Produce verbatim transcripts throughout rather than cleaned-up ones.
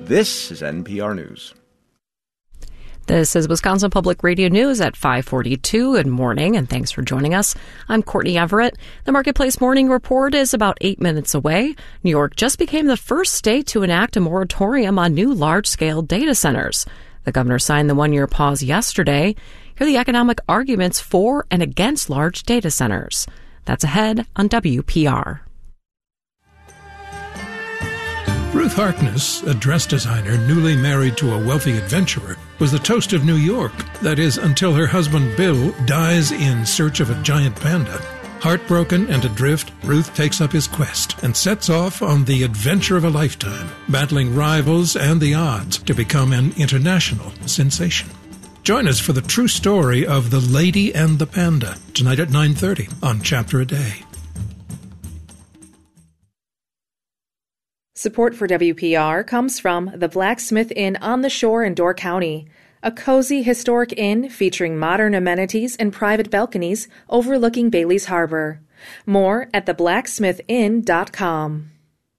This is N P R News. This is Wisconsin Public Radio News at five forty-two. Good morning, and thanks for joining us. I'm Courtney Everett. The Marketplace Morning Report is about eight minutes away. New York just became the first state to enact a moratorium on new large-scale data centers. The governor signed the one-year pause yesterday. Here are the economic arguments for and against large data centers. That's ahead on W P R. Ruth Harkness, a dress designer newly married to a wealthy adventurer, was the toast of New York. That is, until her husband Bill dies in search of a giant panda. Heartbroken and adrift, Ruth takes up his quest and sets off on the adventure of a lifetime, battling rivals and the odds to become an international sensation. Join us for the true story of The Lady and the Panda, tonight at nine thirty on Chapter a Day. Support for W P R comes from the Blacksmith Inn on the Shore in Door County, a cozy historic inn featuring modern amenities and private balconies overlooking Bailey's Harbor. More at the blacksmith inn dot com.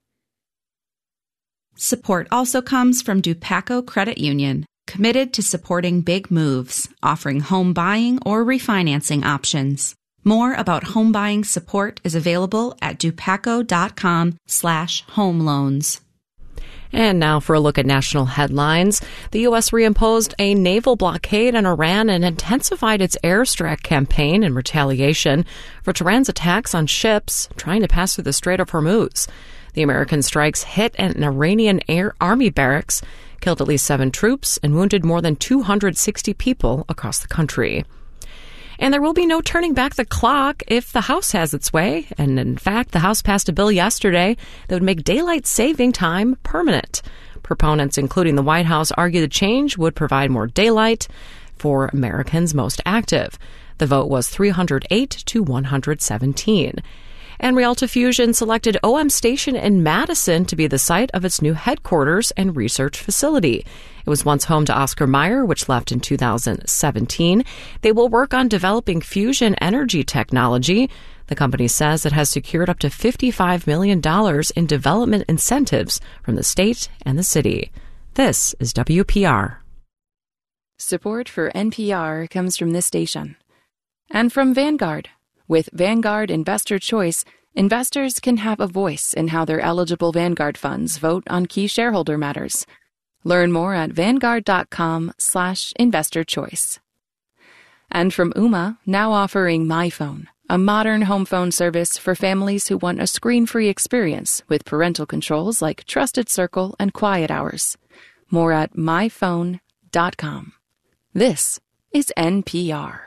Support also comes from Dupaco Credit Union, committed to supporting big moves, offering home buying or refinancing options. More about home buying support is available at dupaco.com slash home loans. And now for a look at national headlines. The U S reimposed a naval blockade on Iran and intensified its airstrike campaign in retaliation for Tehran's attacks on ships trying to pass through the Strait of Hormuz. The American strikes hit an Iranian air army barracks, killed at least seven troops, and wounded more than two hundred sixty people across the country. And there will be no turning back the clock if the House has its way. And in fact, the House passed a bill yesterday that would make daylight saving time permanent. Proponents, including the White House, argue the change would provide more daylight for Americans most active. The vote was three hundred eight to one hundred seventeen. And Rialto Fusion selected O M Station in Madison to be the site of its new headquarters and research facility. It was once home to Oscar Mayer, which left in two thousand seventeen. They will work on developing fusion energy technology. The company says it has secured up to fifty-five million dollars in development incentives from the state and the city. This is W P R. Support for N P R comes from this station and from Vanguard. With Vanguard Investor Choice, investors can have a voice in how their eligible Vanguard funds vote on key shareholder matters. Learn more at vanguard.com slash investor choice. And from Ooma, now offering MyPhone, a modern home phone service for families who want a screen-free experience with parental controls like Trusted Circle and Quiet Hours. More at my phone dot com. This is N P R.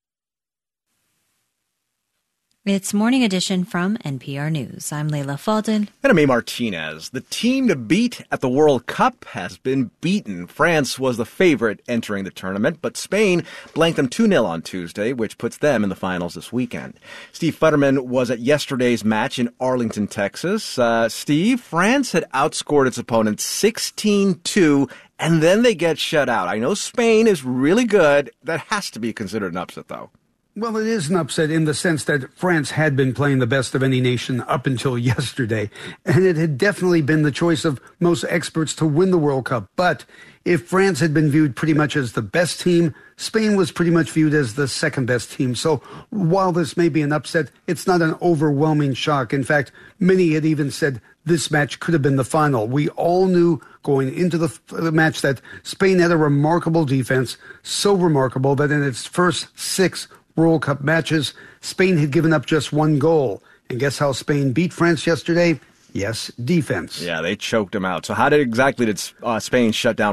It's Morning Edition from N P R News. I'm Leila Fadel. And I'm A. Martinez. The team to beat at the World Cup has been beaten. France was the favorite entering the tournament, but Spain blanked them two nil on Tuesday, which puts them in the finals this weekend. Steve Futterman was at yesterday's match in Arlington, Texas. Uh, Steve, France had outscored its opponent sixteen two, and then they get shut out. I know Spain is really good. That has to be considered an upset, though. Well, it is an upset in the sense that France had been playing the best of any nation up until yesterday, and it had definitely been the choice of most experts to win the World Cup. But if France had been viewed pretty much as the best team, Spain was pretty much viewed as the second best team. So while this may be an upset, it's not an overwhelming shock. In fact, many had even said this match could have been the final. We all knew going into the, the match that Spain had a remarkable defense, so remarkable that in its first six World Cup matches, Spain had given up just one goal. And guess how Spain beat France yesterday? Yes, defense. Yeah, they choked them out. So how did exactly did uh, Spain shut down